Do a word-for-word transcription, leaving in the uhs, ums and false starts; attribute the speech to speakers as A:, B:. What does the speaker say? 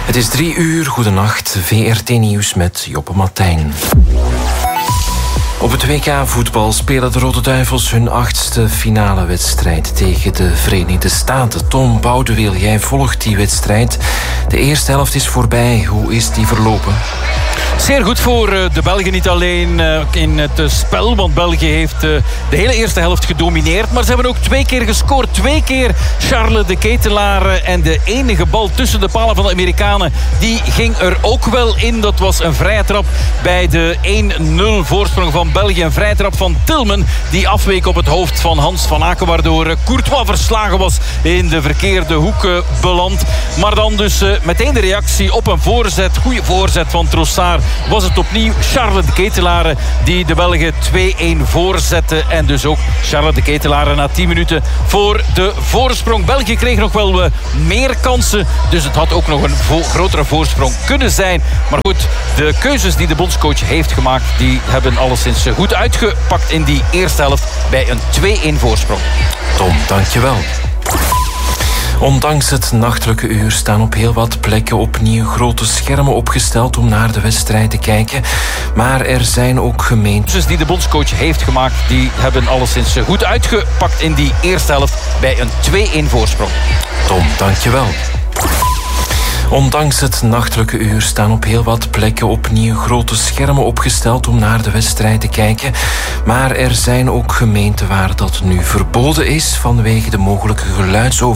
A: Het is drie uur, goedenacht, V R T-nieuws met Joppe Martijn. Op het W K voetbal spelen de Rode Duivels hun achtste finale wedstrijd tegen de Verenigde Staten. Tom Boudewil, jij volgt die wedstrijd. De eerste helft is voorbij. Hoe is die verlopen?
B: Zeer goed voor de Belgen, niet alleen in het spel, want België heeft de hele eerste helft gedomineerd, maar ze hebben ook twee keer gescoord. Twee keer Charles de Ketelaar en de enige bal tussen de palen van de Amerikanen, die ging er ook wel in. Dat was een vrije trap bij de één nul voorsprong van België. Een vrije trap van Tillman, die afweek op het hoofd van Hans van Aken, waardoor Courtois verslagen was, in de verkeerde hoek beland. Maar dan dus meteen de reactie op een voorzet, goede voorzet van Trossard. Was het opnieuw Charles de Ketelaar die de Belgen twee-één voorzette. En dus ook Charles de Ketelaar na tien minuten voor de voorsprong. België kreeg nog wel uh, meer kansen. Dus het had ook nog een vo- grotere voorsprong kunnen zijn. Maar goed, de keuzes die de bondscoach heeft gemaakt, die hebben alleszins goed uitgepakt in die eerste helft bij een twee-één voorsprong.
A: Tom, dankjewel. Ondanks het nachtelijke uur staan op heel wat plekken opnieuw grote schermen opgesteld om naar de wedstrijd te kijken. Maar er zijn ook gemeentes
B: die de bondscoach heeft gemaakt, die hebben alleszins goed uitgepakt in die eerste helft bij een twee-één voorsprong.
A: Tom, dankjewel. Ondanks het nachtelijke uur staan op heel wat plekken opnieuw grote schermen opgesteld om naar de wedstrijd te kijken. Maar er zijn ook gemeenten waar dat nu verboden is vanwege de mogelijke geluidsoverlast